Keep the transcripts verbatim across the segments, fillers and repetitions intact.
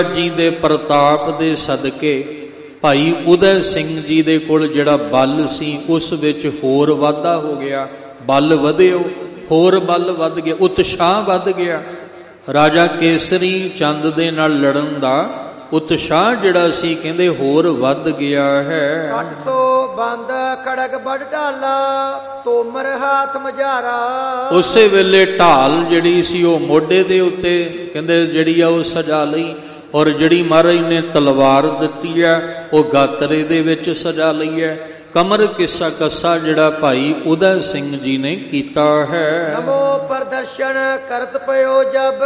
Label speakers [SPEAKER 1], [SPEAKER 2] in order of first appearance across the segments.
[SPEAKER 1] ਜੀ ਦੇ ਪ੍ਰਤਾਪ ਦੇ ਸਦਕੇ ਭਾਈ ਉਦੈ ਸਿੰਘ ਜੀ ਦੇ ਕੋਲ ਜਿਹੜਾ ਬਲ ਸੀ ਉਸ ਵਿੱਚ ਹੋਰ ਵਾਧਾ ਹੋ ਗਿਆ। ਬਲ ਵਧਿਓ, ਹੋਰ ਬਲ ਵੱਧ ਗਿਆ, ਉਤਸ਼ਾਹ ਵੱਧ ਗਿਆ। ਰਾਜਾ ਕੇਸਰੀ ਚੰਦ ਦੇ ਨਾਲ ਲੜਨ ਦਾ ਉਤਸ਼ਾਹ ਜਿਹੜਾ ਸੀ ਕਹਿੰਦੇ ਹੋਰ ਵੱਧ ਗਿਆ ਹੈ।
[SPEAKER 2] ਅੱਠ ਸੌ ਬੰਦ ਖੜਗ ਵੱਢ ਢਾਲਾ, ਤੋਮਰ ਹਾਥ ਮਝਾਰਾ।
[SPEAKER 1] ਉਸੇ ਵੇਲੇ ਢਾਲ ਜਿਹੜੀ ਸੀ ਉਹ ਮੋਢੇ ਦੇ ਉੱਤੇ ਕਹਿੰਦੇ ਜਿਹੜੀ ਆ ਉਹ ਸਜਾ ਲਈ, ਔਰ ਜਿਹੜੀ ਮਹਾਰਾਜ ਨੇ ਤਲਵਾਰ ਦਿੱਤੀ ਹੈ ਉਹ ਗਾਤਰੇ ਦੇ ਵਿੱਚ ਸਜਾ ਲਈ ਹੈ। ਕਮਰ ਕਿੱਸਾ ਕੱਸਾ ਜਿਹੜਾ ਭਾਈ ਉਦੈ ਸਿੰਘ ਜੀ ਨੇ ਕੀਤਾ ਹੈ।
[SPEAKER 2] ਨਮੋ ਪ੍ਰਦਰਸ਼ਨ ਕਰਤ ਪਇਓ ਜਬ,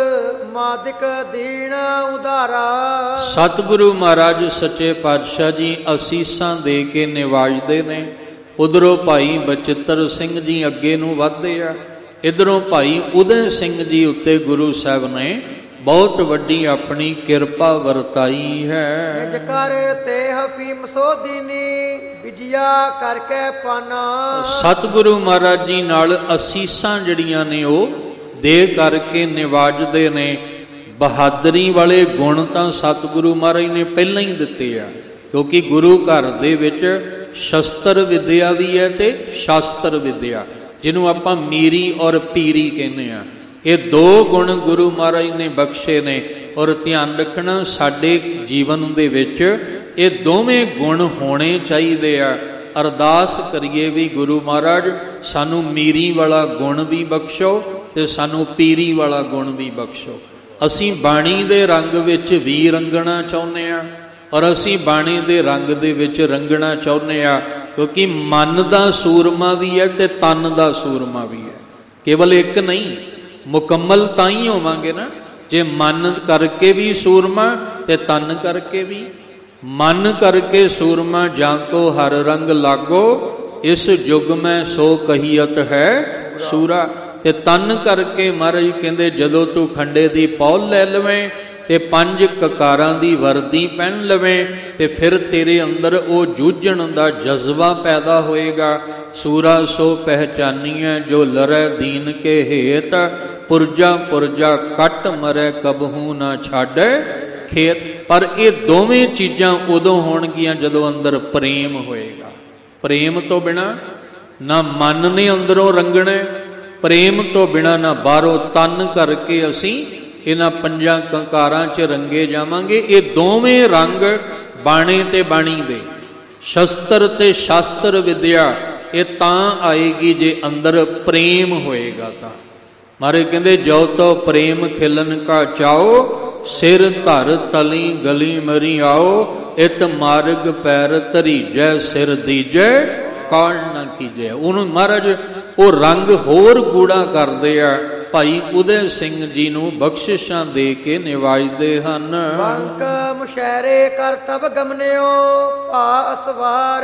[SPEAKER 2] ਮਾਦਿਕ ਦੀਨ ਉਧਾਰਾ।
[SPEAKER 1] ਸਤਿਗੁਰੂ ਮਹਾਰਾਜ ਸੱਚੇ ਪਾਤਸ਼ਾਹ ਜੀ ਅਸੀਸਾਂ ਦੇ ਕੇ ਨਿਵਾਜਦੇ ਨੇ। ਉਧਰੋਂ ਭਾਈ ਬਚਿੱਤਰ ਸਿੰਘ ਜੀ ਅੱਗੇ ਨੂੰ ਵੱਧਦੇ ਆ, ਇਧਰੋਂ ਭਾਈ ਉਦੈ ਸਿੰਘ ਜੀ ਉੱਤੇ ਗੁਰੂ ਸਾਹਿਬ ਨੇ ਬਹੁਤ ਵੱਡੀ ਆਪਣੀ ਕਿਰਪਾ ਵਰਤਾਈ ਹੈ।
[SPEAKER 2] ਨਿਜ ਕਰ ਤੇ ਹਫੀਮ ਸੋਦੀਨੀ, ਵਿਜਿਆ ਕਰਕੇ ਪਾਨਾ।
[SPEAKER 1] ਸਤਿਗੁਰੂ ਮਹਾਰਾਜ ਜੀ ਨਾਲ ਅਸੀਸਾਂ ਜਿਹੜੀਆਂ ਨੇ ਉਹ ਦੇ ਕਰਕੇ ਨਿਵਾਜਦੇ ਨੇ। ਬਹਾਦਰੀ ਵਾਲੇ ਗੁਣ ਤਾਂ ਸਤਿਗੁਰੂ ਮਹਾਰਾਜ ਨੇ ਪਹਿਲਾਂ ਹੀ ਦਿੱਤੇ ਆ, ਕਿਉਂਕਿ ਗੁਰੂ ਘਰ ਦੇ ਵਿੱਚ ਸ਼ਸਤਰ ਵਿਦਿਆ ਵੀ ਹੈ ਤੇ ਸ਼ਾਸਤਰ ਵਿਦਿਆ, ਜਿਹਨੂੰ ਆਪਾਂ ਮੀਰੀ ਔਰ ਪੀਰੀ ਕਹਿੰਦੇ ਆ। ਇਹ ਦੋ ਗੁਣ ਗੁਰੂ ਮਹਾਰਾਜ ਨੇ ਬਖਸ਼ੇ ਨੇ। ਔਰ ਧਿਆਨ ਰੱਖਣਾ ਸਾਡੇ ਜੀਵਨ ਦੇ ਵਿੱਚ ਇਹ ਦੋਵੇਂ ਗੁਣ ਹੋਣੇ ਚਾਹੀਦੇ ਆ। ਅਰਦਾਸ ਕਰੀਏ ਵੀ ਗੁਰੂ ਮਹਾਰਾਜ ਸਾਨੂੰ ਮੀਰੀ ਵਾਲਾ ਗੁਣ ਵੀ ਬਖਸ਼ੋ ਤੇ ਸਾਨੂੰ ਪੀਰੀ ਵਾਲਾ ਗੁਣ ਵੀ ਬਖਸ਼ੋ। ਅਸੀਂ ਬਾਣੀ ਦੇ ਰੰਗ ਵਿੱਚ ਵੀ ਰੰਗਣਾ ਚਾਹੁੰਦੇ ਆ, ਔਰ ਅਸੀਂ ਬਾਣੀ ਦੇ ਰੰਗ ਦੇ ਵਿੱਚ ਰੰਗਣਾ ਚਾਹੁੰਦੇ ਆ, ਕਿਉਂਕਿ ਮਨ ਦਾ ਸੂਰਮਾ ਵੀ ਹੈ ਤੇ ਤਨ ਦਾ ਸੂਰਮਾ ਵੀ ਹੈ। ਕੇਵਲ ਇੱਕ ਨਹੀਂ, ਮੁਕੰਮਲ ਤਾਂ ਹੀ ਹੋਵਾਂਗੇ ਨਾ ਜੇ ਮਨ ਕਰਕੇ ਵੀ ਸੂਰਮਾ ਤੇ ਤਨ ਕਰਕੇ ਵੀ। ਮਨ ਕਰਕੇ ਸੂਰਮਾ ਜਾਂ ਕੋ ਹਰ ਰੰਗ ਲਾਗੋ, ਇਸ ਯੁਗ ਮੈਂ ਸੋ ਕਹੀਅਤ ਹੈ ਸੂਰਾ। ਤੇ ਤਨ ਕਰਕੇ ਮਹਾਰਾਜ ਕਹਿੰਦੇ ਜਦੋਂ ਤੂੰ ਖੰਡੇ ਦੀ ਪੌਲ ਲੈ ਲਵੇਂ ਤੇ ਪੰਜ ਕਕਾਰਾਂ ਦੀ ਵਰਦੀ ਪਹਿਨ ਲਵੇਂ ਤੇ ਫਿਰ ਤੇਰੇ ਅੰਦਰ ਉਹ ਜੂਝਣ ਦਾ ਜਜ਼ਬਾ ਪੈਦਾ ਹੋਏਗਾ। ਸੂਰਾ ਸੋ ਪਹਿਚਾਨੀਐ ਜੋ ਲਰੈ ਦੀਨ ਕੇ ਹੇਤ, ਪੁਰਜਾ ਪੁਰਜਾ ਕੱਟ ਮਰੈ ਕਬਹੂ ਨਾ ਛਾੜੈ ਖੇਤ। ਪਰ ਇਹ ਦੋਵੇਂ ਚੀਜ਼ਾਂ ਉਦੋਂ ਹੋਣਗੀਆਂ ਜਦੋਂ ਅੰਦਰ ਪ੍ਰੇਮ ਹੋਏਗਾ। ਪ੍ਰੇਮ ਤੋਂ ਬਿਨਾਂ ਨਾ ਮਨ ਨੇ ਅੰਦਰੋਂ ਰੰਗਣਾ, ਪ੍ਰੇਮ ਤੋਂ ਬਿਨਾਂ ਨਾ ਬਾਹਰੋਂ ਤਨ ਕਰਕੇ ਅਸੀਂ ਇਹਨਾਂ ਪੰਜਾਂ ਕੰਕਾਰਾਂ 'ਚ ਰੰਗੇ ਜਾਵਾਂਗੇ। ਇਹ ਦੋਵੇਂ ਰੰਗ ਬਾਣੇ ਤੇ ਬਾਣੀ ਦੇ, ਸ਼ਸਤਰ ਤੇ ਸ਼ਾਸਤਰ ਵਿਦਿਆ, ਇਹ ਤਾਂ ਆਏਗੀ ਜੇ ਅੰਦਰ ਪ੍ਰੇਮ ਹੋਏਗਾ ਤਾਂ। ਮਾਰੇ ਕਹਿੰਦੇ ਜੋ ਤੋ ਪ੍ਰੇਮ ਖਿਲਨ ਕਾ ਚਾਓ, ਸਿਰ ਧਰ ਤਲੀ ਗਲੀ ਮਰੀ ਆਓ। ਇਤ ਮਾਰਗ ਪੈਰ ਧਰੀਜੈ, ਸਿਰ ਦੀਜੈ ਕਾਲ ਨਾ ਕੀਜੈ। ਉਹਨੂੰ ਮਹਾਰਾਜ ਉਹ ਰੰਗ ਹੋਰ ਗੂੜਾ ਕਰਦੇ ਆ। ਭਾਈ ਉਦੈ ਸਿੰਘ ਜੀ ਨੂੰ ਬਖਸ਼ਿਸ਼ਾਂ ਦੇ ਕੇ ਨਿਵਾਜਦੇ ਹਨ।
[SPEAKER 2] ਬੰਕ ਮੁਸ਼ਹਿਰੇ ਕਰ ਤਬ ਗਮਨਿਓ, ਭਾ ਅਸਵਾਰ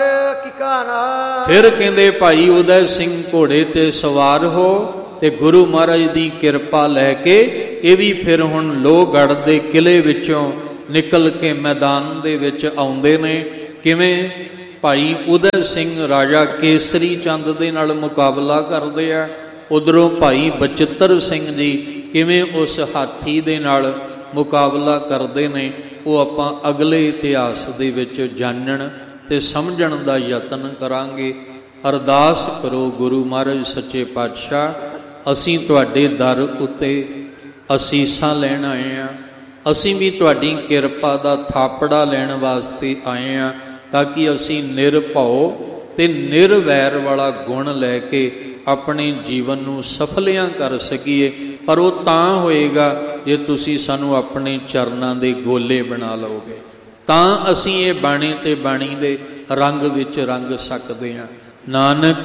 [SPEAKER 2] ਕਿਕਾਨਾ।
[SPEAKER 1] ਫਿਰ ਕਹਿੰਦੇ ਭਾਈ ਉਦੈ ਸਿੰਘ ਘੋੜੇ ਤੇ ਸਵਾਰ ਹੋ ਤੇ ਗੁਰੂ ਮਹਾਰਾਜ ਦੀ ਕਿਰਪਾ ਲੈ ਕੇ ਇਹ ਵੀ ਫਿਰ ਹੁਣ ਲੋਹਗੜ੍ਹ ਦੇ ਕਿਲੇ ਵਿੱਚੋਂ ਨਿਕਲ ਕੇ ਮੈਦਾਨ ਦੇ ਵਿੱਚ ਆਉਂਦੇ ਨੇ। ਕਿਵੇਂ? ਭਾਈ ਉਦੈ ਸਿੰਘ ਰਾਜਾ ਕੇਸਰੀ ਚੰਦ ਦੇ ਨਾਲ ਮੁਕਾਬਲਾ ਕਰਦੇ ਆ। ਉਧਰੋਂ ਭਾਈ ਬਚਿੱਤਰ ਸਿੰਘ ਜੀ ਕਿਵੇਂ ਉਸ ਹਾਥੀ ਦੇ ਨਾਲ ਮੁਕਾਬਲਾ ਕਰਦੇ ਨੇ, ਉਹ ਆਪਾਂ ਅਗਲੇ ਇਤਿਹਾਸ ਦੇ ਵਿੱਚ ਜਾਣਨ ਤੇ ਸਮਝਣ ਦਾ ਯਤਨ ਕਰਾਂਗੇ। ਅਰਦਾਸ ਕਰੋ ਗੁਰੂ ਮਹਾਰਾਜ ਸੱਚੇ ਪਾਤਸ਼ਾਹ, ਅਸੀਂ ਤੁਹਾਡੇ ਦਰ ਉੱਤੇ ਅਸੀਸਾਂ ਲੈਣ ਆਏ ਹਾਂ। ਅਸੀਂ ਵੀ ਤੁਹਾਡੀ ਕਿਰਪਾ ਦਾ ਥਾਪੜਾ ਲੈਣ ਵਾਸਤੇ ਆਏ ਹਾਂ, ਤਾਂ ਕਿ ਅਸੀਂ ਨਿਰਭਉ ਤੇ ਨਿਰਵੈਰ ਵਾਲਾ ਗੁਣ ਲੈ ਕੇ ਆਪਣੇ ਜੀਵਨ ਨੂੰ ਸਫਲਿਆਂ ਕਰ ਸਕੀਏ। ਪਰ ਉਹ ਤਾਂ ਹੋਏਗਾ ਜੇ ਤੁਸੀਂ ਸਾਨੂੰ ਆਪਣੇ ਚਰਨਾਂ ਦੇ ਗੋਲੇ ਬਣਾ ਲਓਗੇ, ਤਾਂ ਅਸੀਂ ਇਹ ਬਾਣੀ ਤੇ ਬਾਣੀ ਦੇ ਰੰਗ ਵਿੱਚ ਰੰਗ ਸਕਦੇ ਹਾਂ। ਨਾਨਕ